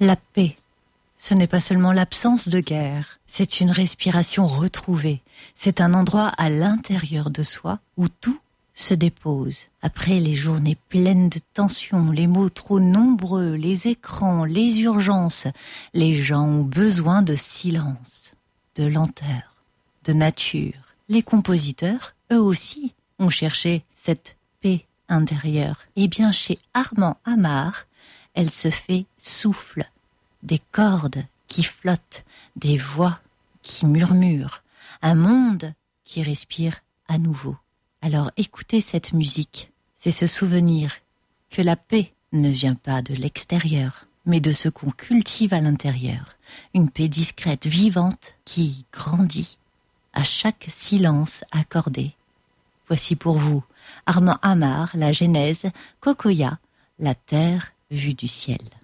La paix, ce n'est pas seulement l'absence de guerre, c'est une respiration retrouvée. C'est un endroit à l'intérieur de soi où tout se dépose. Après les journées pleines de tensions, les mots trop nombreux, les écrans, les urgences, les gens ont besoin de silence, de lenteur, de nature. Les compositeurs, eux aussi, ont cherché cette paix intérieure. Et bien chez Armand Amar, elle se fait souffle, des cordes qui flottent, des voix qui murmurent, un monde qui respire à nouveau. Alors écoutez cette musique, c'est se souvenir que la paix ne vient pas de l'extérieur, mais de ce qu'on cultive à l'intérieur. Une paix discrète, vivante, qui grandit à chaque silence accordé. Voici pour vous Armand Amar, la Genèse, Kokoya, la terre vue du ciel.